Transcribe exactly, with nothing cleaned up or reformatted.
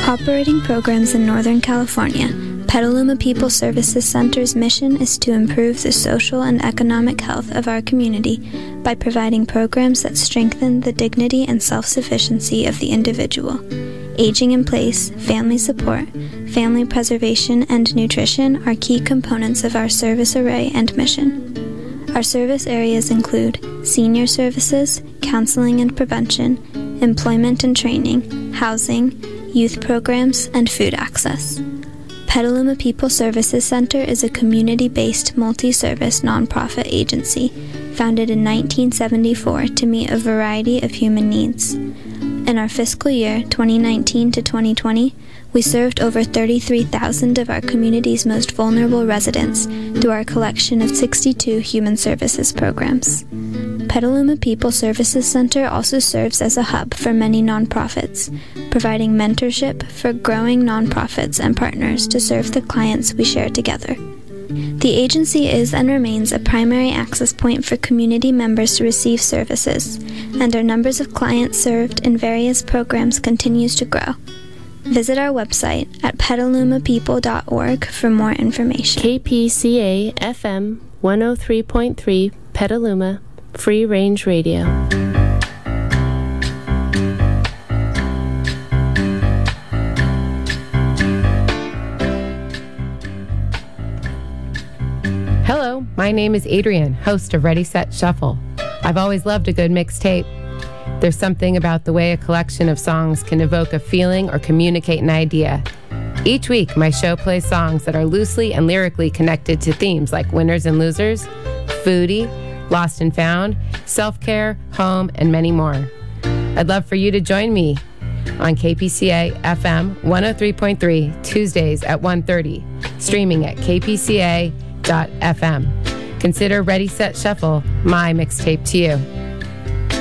Operating programs in Northern California, Petaluma People Services Center's mission is to improve the social and economic health of our community by providing programs that strengthen the dignity and self-sufficiency of the individual. Aging in place, family support, family preservation, and nutrition are key components of our service array and mission. Our service areas include senior services, counseling and prevention, employment and training, housing, youth programs, and food access. Petaluma People Services Center is a community-based multi-service nonprofit agency founded in nineteen seventy-four to meet a variety of human needs. In our fiscal year twenty nineteen to twenty twenty, we served over thirty-three thousand of our community's most vulnerable residents through our collection of sixty-two human services programs. Petaluma People Services Center also serves as a hub for many nonprofits, providing mentorship for growing nonprofits and partners to serve the clients we share together. The agency is and remains a primary access point for community members to receive services, and our numbers of clients served in various programs continues to grow. Visit our website at petaluma people dot org for more information. K P C A F M one oh three point three Petaluma, Free Range Radio. Hello, my name is Adrienne, host of Ready, Set, Shuffle. I've always loved a good mixtape. There's something about the way a collection of songs can evoke a feeling or communicate an idea. Each week, my show plays songs that are loosely and lyrically connected to themes like winners and losers, foodie, lost and found, self-care, home, and many more. I'd love for you to join me on K P C A F M one oh three point three Tuesdays at one thirty, streaming at k p c a dot f m. Consider Ready, Set, Shuffle my mixtape to you.